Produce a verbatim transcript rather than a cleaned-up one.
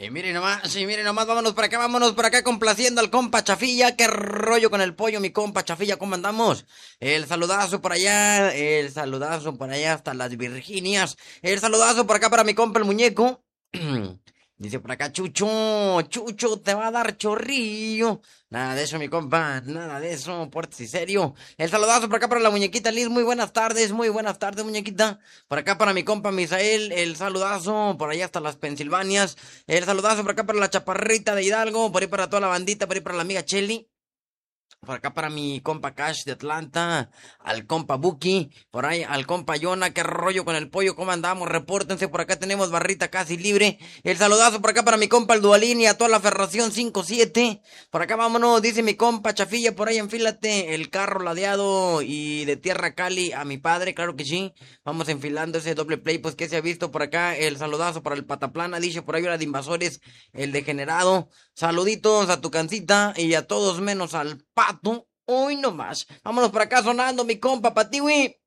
Y miren nomás, sí, miren nomás, vámonos por acá, vámonos por acá complaciendo al compa Chafilla. Qué rollo con el pollo, mi compa Chafilla, ¿cómo andamos? El saludazo por allá, el saludazo por allá hasta las Virginias. El saludazo por acá para mi compa el muñeco. Dice por acá, Chucho, Chucho, te va a dar chorrillo. Nada de eso, mi compa, nada de eso, pórtese serio. El saludazo por acá para la muñequita Liz, muy buenas tardes, muy buenas tardes, muñequita. Por acá para mi compa Misael, el saludazo, por allá hasta las Pensilvanias. El saludazo por acá para la chaparrita de Hidalgo, por ahí para toda la bandita, por ahí para la amiga Chelly. Por acá para mi compa Cash de Atlanta, al compa Buki, por ahí al compa Yona, qué rollo con el pollo, cómo andamos, repórtense, por acá tenemos barrita casi libre. El saludazo por acá para mi compa el Dualín y a toda la Ferración cinco siete. Por acá vámonos, dice mi compa Chafilla, por ahí enfílate el carro ladeado y de tierra Cali a mi padre, claro que sí. Vamos enfilando ese doble play, pues que se ha visto por acá. El saludazo para el Pataplana, dice por ahí una de invasores, el degenerado. Saluditos a tu cancita y a todos menos al pato. Hoy nomás. Vámonos por acá sonando, mi compa Patiwi.